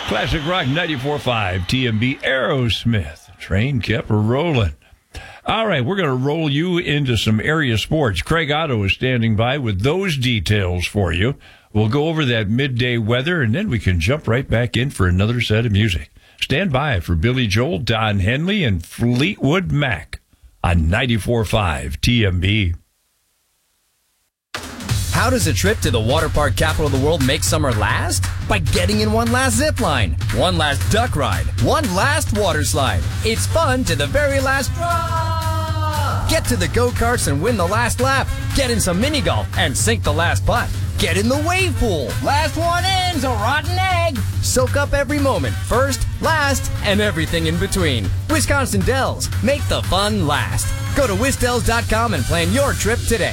Classic Rock 94.5, TMB Aerosmith. Train kept rolling. All right, we're going to roll you into some area sports. Craig Otto is standing by with those details for you. We'll go over that midday weather, and then we can jump right back in for another set of music. Stand by for Billy Joel, Don Henley, and Fleetwood Mac on 94.5 TMB. How does a trip to the water park capital of the world make summer last? By getting in one last zip line, one last duck ride, one last water slide. It's fun to the very last drop. Get to the go-karts and win the last lap. Get in some mini golf and sink the last putt. Get in the wave pool. Last one in's a rotten egg. Soak up every moment, first, last, and everything in between. Wisconsin Dells, make the fun last. Go to wisdells.com and plan your trip today.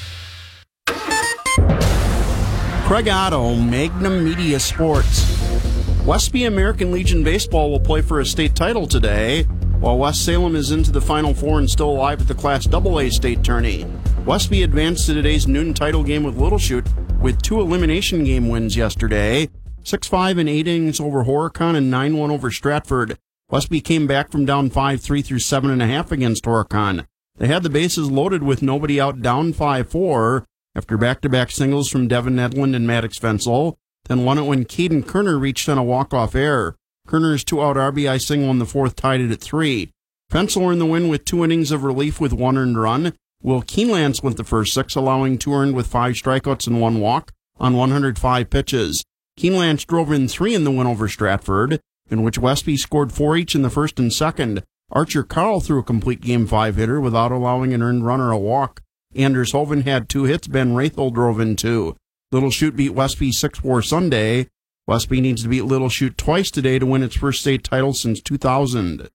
Craig Otto, Magnum Media Sports. Westby American Legion Baseball will play for a state title today, while West Salem is into the Final Four and still alive at the Class AA state tourney. Westby advanced to today's noon title game with Little Chute with 2 elimination game wins yesterday, 6-5 in 8 innings over Horicon and 9-1 over Stratford. Westby came back from down 5-3 through 7.5 against Horicon. They had the bases loaded with nobody out, down 5-4, after back-to-back singles from Devin Edlund and Maddox Fensel, then won it when Caden Kerner reached on a walk-off error. Kerner's 2-out RBI single in the fourth tied it at 3. Fensel earned the win with 2 innings of relief with 1 earned run. Will Keeneland went the first 6, allowing 2 earned with 5 strikeouts and 1 walk on 105 pitches. Keeneland drove in 3 in the win over Stratford, in which Westby scored 4 each in the first and second. Archer Carl threw a complete Game 5 hitter without allowing an earned run or a walk. Anders Hoven had 2 hits. Ben Rathel drove in 2. Little Chute beat Westby 6-4 Sunday. Westby needs to beat Little Chute twice today to win its first state title since 2000.